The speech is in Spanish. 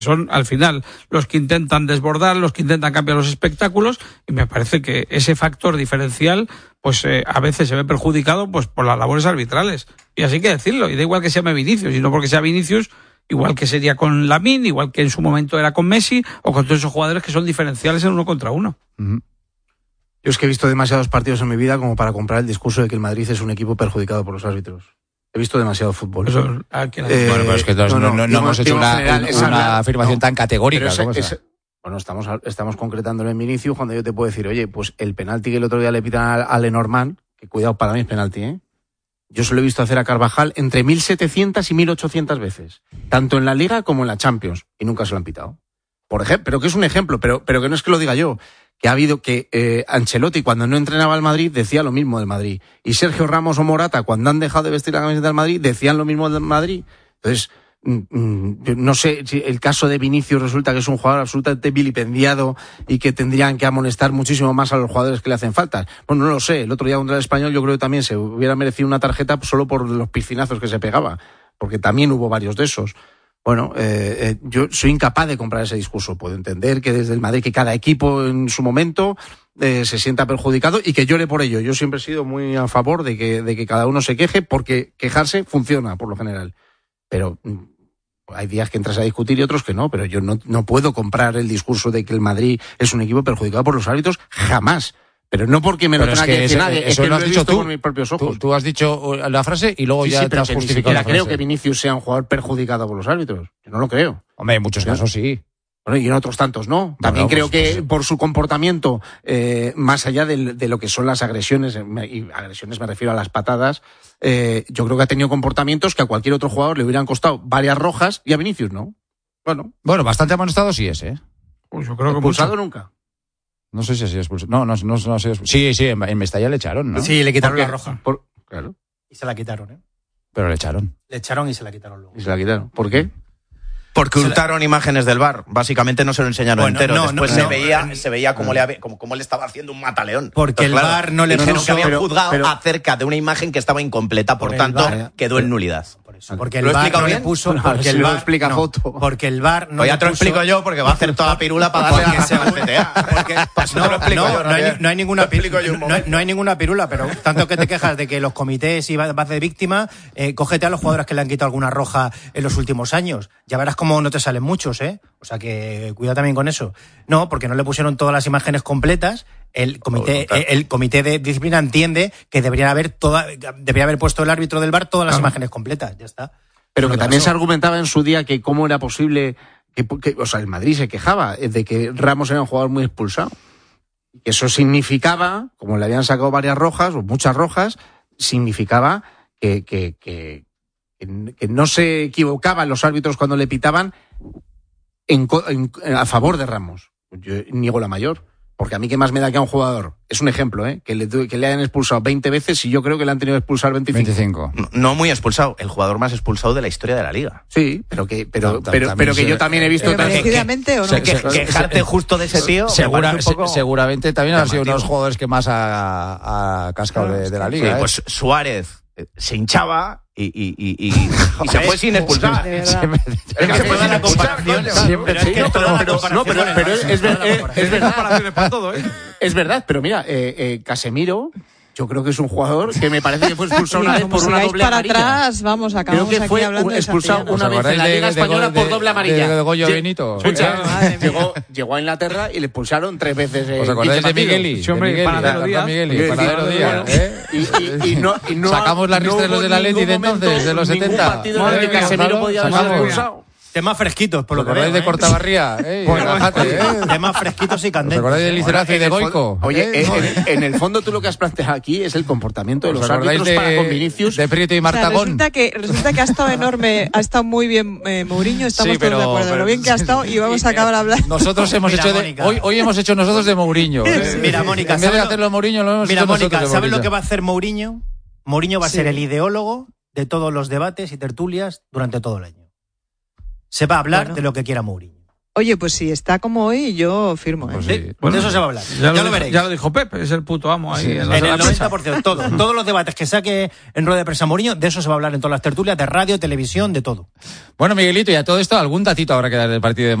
Son, al final, los que intentan desbordar, los que intentan cambiar los espectáculos, y me parece que ese factor diferencial, pues a veces se ve perjudicado pues por las labores arbitrales. Y así hay que decirlo, y da igual que se llame Vinicius, y no porque sea Vinicius, igual que sería con Lamine, igual que en su momento era con Messi, o con todos esos jugadores que son diferenciales en uno contra uno. Yo es que he visto demasiados partidos en mi vida como para comprar el discurso de que el Madrid es un equipo perjudicado por los árbitros. He visto demasiado fútbol. Bueno, pero es que no hemos hecho una afirmación tan categórica. Bueno, estamos concretándolo en Vinicius cuando yo te puedo decir, oye, pues el penalti que el otro día le pitan a Lenormand, que cuidado, para mí es penalti, yo se lo he visto hacer a Carvajal entre 1.700 y 1.800 veces, tanto en la Liga como en la Champions, y nunca se lo han pitado. Por ejemplo, pero que es un ejemplo, pero que no es que lo diga yo, que ha habido que Ancelotti cuando no entrenaba al Madrid decía lo mismo del Madrid, y Sergio Ramos o Morata cuando han dejado de vestir la camiseta del Madrid decían lo mismo del Madrid. Entonces, no sé si el caso de Vinicius resulta que es un jugador absolutamente vilipendiado y que tendrían que amonestar muchísimo más a los jugadores que le hacen falta. Bueno, no lo sé, el otro día contra el Español yo creo que también se hubiera merecido una tarjeta solo por los piscinazos que se pegaba, porque también hubo varios de esos. Bueno, yo soy incapaz de comprar ese discurso. Puedo entender que desde el Madrid, que cada equipo en su momento se sienta perjudicado y que llore por ello. Yo siempre he sido muy a favor de que cada uno se queje, porque quejarse funciona por lo general. Pero hay días que entras a discutir y otros que no, pero yo no puedo comprar el discurso de que el Madrid es un equipo perjudicado por los árbitros, jamás. Pero no porque me lo tenga que decir nadie, es que lo has dicho tú, con mis propios ojos. Tú has dicho la frase y luego ya te has justificado la frase. Creo que Vinicius sea un jugador perjudicado por los árbitros. Yo no lo creo. Hombre, en muchos casos sí. Bueno, y en otros tantos no. También creo que por su comportamiento, más allá de lo que son las agresiones, y agresiones me refiero a las patadas, yo creo que ha tenido comportamientos que a cualquier otro jugador le hubieran costado varias rojas y a Vinicius no. Bueno, bastante amonestado sí es, Pues yo creo que expulsado nunca. No sé si ha sido expulsado. No ha sido expulsado. Sí, en Mestalla le echaron, ¿no? Sí, le quitaron la roja. Claro. Y se la quitaron, Pero le echaron. Le echaron y se la quitaron luego. ¿Y se la quitaron? ¿Por qué? Porque hurtaron imágenes del VAR. Básicamente no se lo enseñaron entero. Después se veía cómo le estaba haciendo un mataleón. Porque el VAR no le dijeron que habían juzgado acerca de una imagen que estaba incompleta, por tanto, quedó en nulidad. Porque el VAR no le puso. Porque el VAR explica foto. Porque el VAR no. Ya te lo explico yo, porque va a hacer toda pirula para darle a CTA. No hay ninguna pirula, pero tanto que te quejas de que los comités y vas de víctima, cógete a los jugadores que le han quitado alguna roja en los últimos años. Ya verás cómo no te salen muchos, O sea que cuidado también con eso. No, porque no le pusieron todas las imágenes completas. El comité de disciplina entiende que debería haber puesto el árbitro del VAR todas las imágenes completas. Ya está. Pero que también se argumentaba en su día que cómo era posible o sea, el Madrid se quejaba de que Ramos era un jugador muy expulsado. Y eso significaba, como le habían sacado varias rojas o muchas rojas, significaba que no se equivocaban los árbitros cuando le pitaban a favor de Ramos. Yo niego la mayor. Porque a mí, ¿qué más me da que a un jugador? Es un ejemplo, que le hayan expulsado 20 veces y yo creo que le han tenido que expulsar 25. No muy expulsado, el jugador más expulsado de la historia de la Liga. Sí, pero que yo también he visto... ¿Merecidamente o no? Quejarte justo de ese tío... Seguramente también ha sido uno de los jugadores que más ha cascado de la Liga. Sí, pues Suárez se hinchaba y se fue sin expulsar. Pero es verdad. Es verdad, pero mira, Casemiro, yo creo que es un jugador que me parece que fue expulsado una vez por una doble amarilla. Para atrás, vamos, acabamos creo que fue expulsado una vez en la Liga Española por doble amarilla. De Goyo Benito. Llegó a Inglaterra y le expulsaron 3 veces. ¿Os acordáis de Migueli? Panadero Díaz. Sacamos la lista de los de la Leti de entonces, de los 70. Casemiro podía haber sido expulsado. Temas fresquitos, por lo que ¿Recordáis de Cortabarría? Temas fresquitos y candentes. ¿Recordáis de Lizarazo y de Goico? Oye, en el fondo tú lo que has planteado aquí es el comportamiento de los árbitros para con Vinicius. De Prieto y Martagón. Resulta que ha estado enorme, ha estado muy bien Mourinho, estamos todos de acuerdo. Lo bien que ha estado y vamos a acabar hablando. Nosotros hemos hecho hoy hemos hecho nosotros de Mourinho. Mira, Mónica, en vez de hacerlo Mourinho, lo hemos hecho nosotros. Mira, Mónica, ¿sabes lo que va a hacer Mourinho? Mourinho va a ser el ideólogo de todos los debates y tertulias durante todo el año. Se va a hablar de lo que quiera Mourinho. Oye, pues si está como hoy, yo firmo. Pues sí. Bueno, de eso se va a hablar. Ya lo veréis. Ya lo dijo Pepe, es el puto amo ahí. Sí, en el 90%, todos los debates que saque en rueda de prensa Mourinho, de eso se va a hablar en todas las tertulias, de radio, televisión, de todo. Bueno, Miguelito, y a todo esto, ¿algún datito habrá que dar del partido de